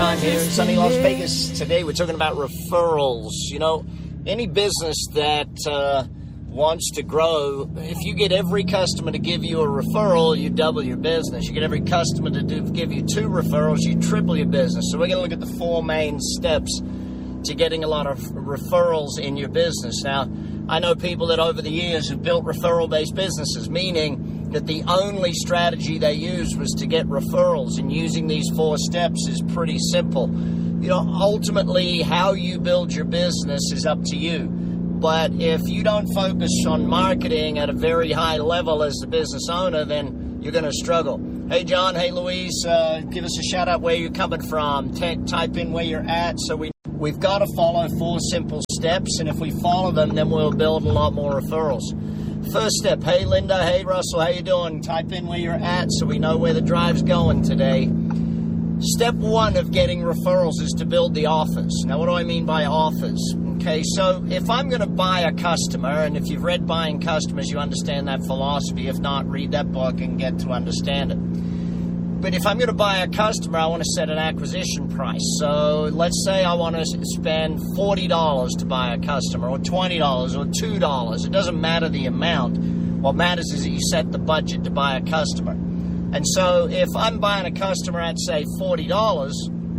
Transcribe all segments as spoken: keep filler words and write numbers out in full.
John here in sunny Las Vegas. Today we're talking about referrals. You know, any business that uh, wants to grow, if you get every customer to give you a referral, you double your business. You get every customer to do, give you two referrals, you triple your business. So we're going to look at the four main steps to getting a lot of referrals in your business. Now, I know people that over the years have built referral-based businesses, meaning that the only strategy they used was to get referrals, and using these four steps is pretty simple. You know, ultimately, how you build your business is up to you. But if you don't focus on marketing at a very high level as a business owner, then you're going to struggle. Hey, John. Hey, Louise. Uh, give us a shout out where you're coming from. T- type in where you're at. So we, we've got to follow four simple steps, and if we follow them, then we'll build a lot more referrals. First step. Hey, Linda. Hey, Russell. How you doing? Type in where you're at so we know where the drive's going today. Step one of getting referrals is to build the offers. Now, what do I mean by offers? Okay, so if I'm going to buy a customer, and if you've read Buying Customers, you understand that philosophy. If not, read that book and get to understand it. But if I'm going to buy a customer, I want to set an acquisition price. So let's say I want to spend forty dollars to buy a customer, or twenty dollars, or two dollars. It doesn't matter the amount. What matters is that you set the budget to buy a customer. And so if I'm buying a customer at, say, forty dollars,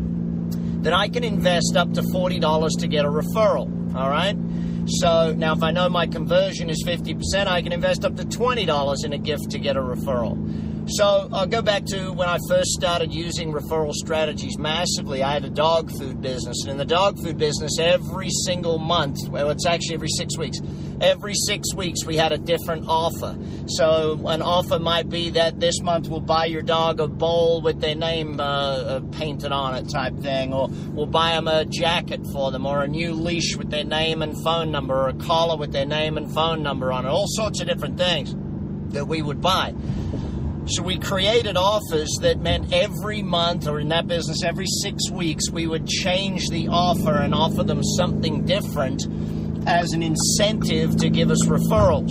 then I can invest up to forty dollars to get a referral, all right? So now if I know my conversion is fifty percent, I can invest up to twenty dollars in a gift to get a referral. So I'll go back to when I first started using referral strategies massively. I had a dog food business, and in the dog food business, every single month, well, it's actually every six weeks, every six weeks we had a different offer. So an offer might be that this month we'll buy your dog a bowl with their name uh, uh, painted on it type thing, or we'll buy them a jacket for them, or a new leash with their name and phone number, or a collar with their name and phone number on it, all sorts of different things that we would buy. So we created offers that meant every month, or in that business, every six weeks, we would change the offer and offer them something different as an incentive to give us referrals.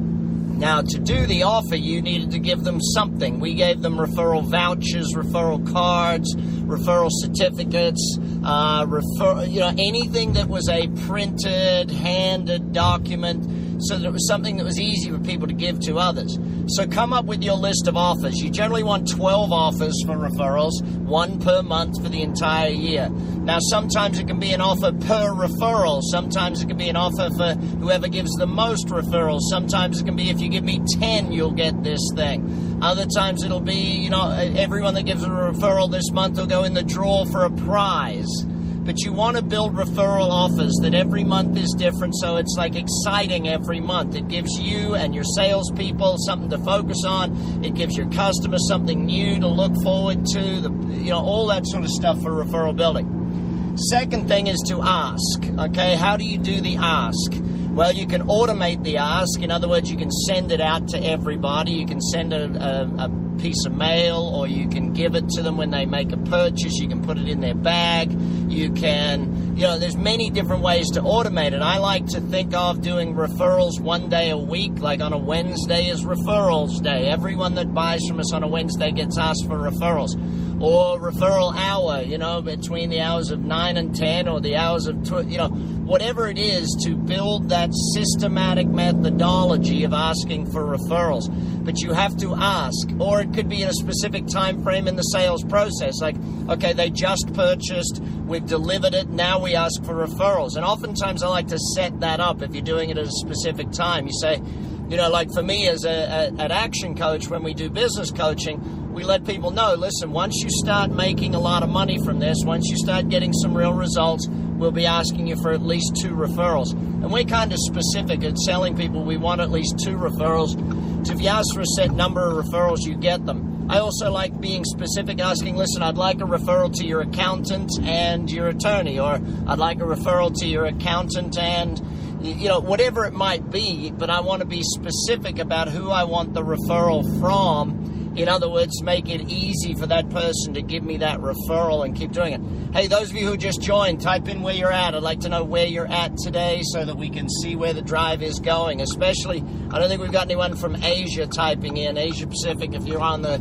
Now, to do the offer, you needed to give them something. We gave them referral vouchers, referral cards, referral certificates, uh, refer, you know, anything that was a printed, handed document, so that it was something that was easy for people to give to others. So come up with your list of offers. You generally want twelve offers for referrals, one per month for the entire year. Now, sometimes it can be an offer per referral. Sometimes it can be an offer for whoever gives the most referrals. Sometimes it can be, if you give me ten, you'll get this thing. Other times it'll be, you know, everyone that gives a referral this month will go in the draw for a prize. But you want to build referral offers that every month is different, so it's like exciting every month. It gives you and your salespeople something to focus on. It gives your customers something new to look forward to, the, you know, all that sort of stuff for referral building. Second thing is to ask, okay? How do you do the ask? Well, you can automate the ask. In other words, you can send it out to everybody. You can send a, a, a piece of mail, or you can give it to them when they make a purchase. You can put it in their bag. You can, you know, there's many different ways to automate it. I like to think of doing referrals one day a week, like on a Wednesday is referrals day. Everyone that buys from us on a Wednesday gets asked for referrals. Or referral hour, you know, between the hours of nine and ten, or the hours of, tw- you know, whatever it is, to build that systematic methodology of asking for referrals. But you have to ask, or it could be in a specific time frame in the sales process. Like, okay, they just purchased, we've delivered it, now we ask for referrals. And oftentimes I like to set that up if you're doing it at a specific time. You say, you know, like for me as a, a an action coach, when we do business coaching, we let people know, listen, once you start making a lot of money from this, once you start getting some real results, we'll be asking you for at least two referrals. And we're kind of specific at telling people we want at least two referrals. So if you ask for a set number of referrals, you get them. I also like being specific, asking, listen, I'd like a referral to your accountant and your attorney, or I'd like a referral to your accountant and, you know, whatever it might be, but I want to be specific about who I want the referral from. In other words, make it easy for that person to give me that referral and keep doing it. Hey, those of you who just joined, type in where you're at. I'd like to know where you're at today so that we can see where the drive is going. Especially, I don't think we've got anyone from Asia typing in, Asia Pacific. If you're on the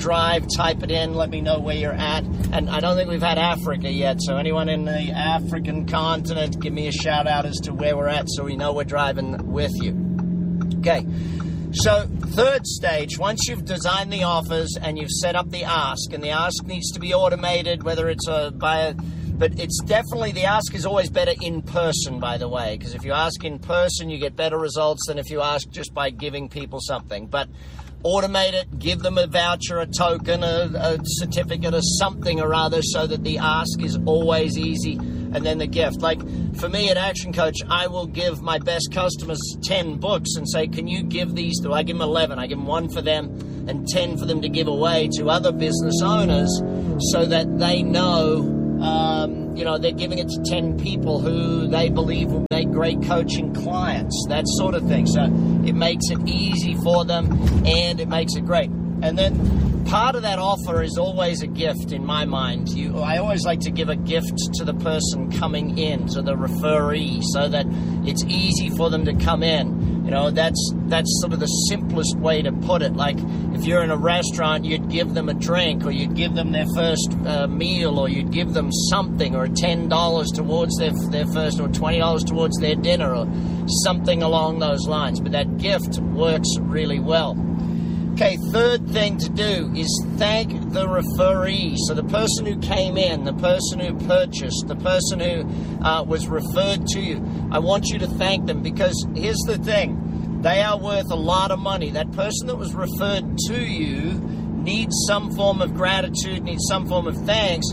drive, type it in, let me know where you're at. And I don't think we've had Africa yet, so anyone in the African continent, give me a shout out as to where we're at so we know we're driving with you. Okay, so third stage, once you've designed the offers and you've set up the ask, and the ask needs to be automated, whether it's a by a But it's definitely, the ask is always better in person, by the way, because if you ask in person, you get better results than if you ask just by giving people something. But automate it, give them a voucher, a token, a, a certificate, or something or other, so that the ask is always easy, and then the gift. Like for me at Action Coach, I will give my best customers ten books and say, can you give these to, I give them eleven, I give them one for them and ten for them to give away to other business owners, so that they know Um, you know, they're giving it to ten people who they believe will make great coaching clients, that sort of thing. So it makes it easy for them, and it makes it great. And then part of that offer is always a gift in my mind. You, I always like to give a gift to the person coming in, to the referee, so that it's easy for them to come in. You know, that's that's sort of the simplest way to put it. Like if you're in a restaurant, you'd give them a drink, or you'd give them their first uh, meal, or you'd give them something, or ten dollars towards their their first, or twenty dollars towards their dinner, or something along those lines. But that gift works really well. Okay, third thing to do is thank the referee. So the person who came in, the person who purchased, the person who uh, was referred to you, I want you to thank them, because here's the thing. They are worth a lot of money. That person that was referred to you needs some form of gratitude, needs some form of thanks,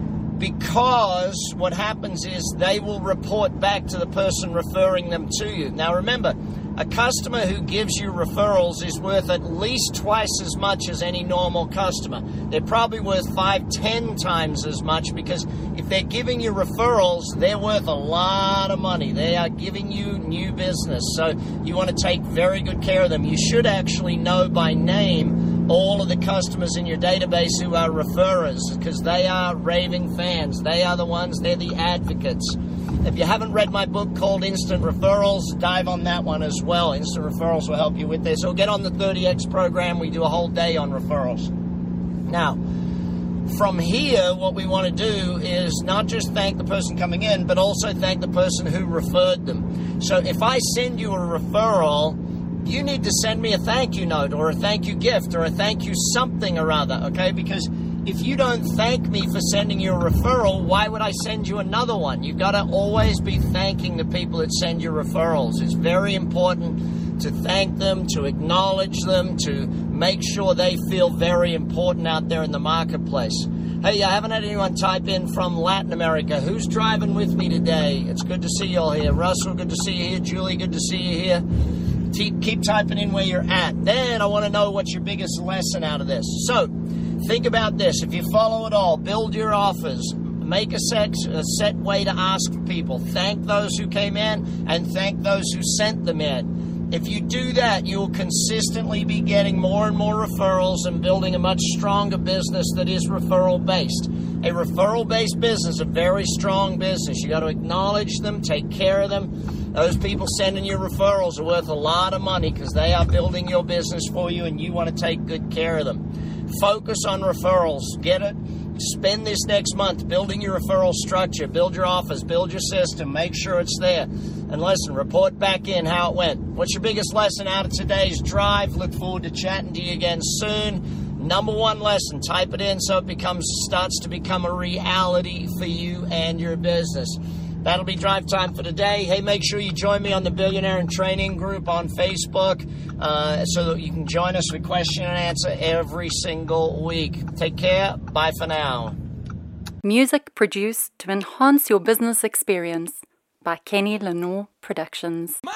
because what happens is they will report back to the person referring them to you. Now remember, a customer who gives you referrals is worth at least twice as much as any normal customer. They're probably worth five, ten times as much, because if they're giving you referrals, they're worth a lot of money. They are giving you new business. So you want to take very good care of them. You should actually know by name all of the customers in your database who are referrers, because they are raving fans. They are the ones, they're the advocates. If you haven't read my book called Instant Referrals, dive on that one as well. Instant Referrals will help you with this. So get on the thirty X program. We do a whole day on referrals. Now, from here, what we want to do is not just thank the person coming in, but also thank the person who referred them. So if I send you a referral, you need to send me a thank you note, or a thank you gift, or a thank you something or other, okay? Because if you don't thank me for sending you a referral, why would I send you another one? You've got to always be thanking the people that send you referrals. It's very important to thank them, to acknowledge them, to make sure they feel very important out there in the marketplace. Hey, I haven't had anyone type in from Latin America. Who's driving with me today? It's good to see you all here. Russell, good to see you here. Julie, good to see you here. Keep, keep typing in where you're at. Then I want to know what's your biggest lesson out of this. So, think about this. If you follow it all, build your offers, make a set, a set way to ask for people. Thank those who came in and thank those who sent them in. If you do that, you'll consistently be getting more and more referrals and building a much stronger business that is referral-based. A referral-based business, a very strong business. You got to acknowledge them, take care of them. Those people sending you referrals are worth a lot of money, because they are building your business for you, and you want to take good care of them. Focus on referrals. Get it? Spend this next month building your referral structure, build your offers, build your system, make sure it's there. And listen, report back in how it went. What's your biggest lesson out of today's drive? Look forward to chatting to you again soon. Number one lesson, type it in so it becomes starts to become a reality for you and your business. That'll be drive time for today. Hey, make sure you join me on the Billionaire in Training group on Facebook uh, so that you can join us with question and answer every single week. Take care. Bye for now. Music produced to enhance your business experience by Kenny Lenore Productions.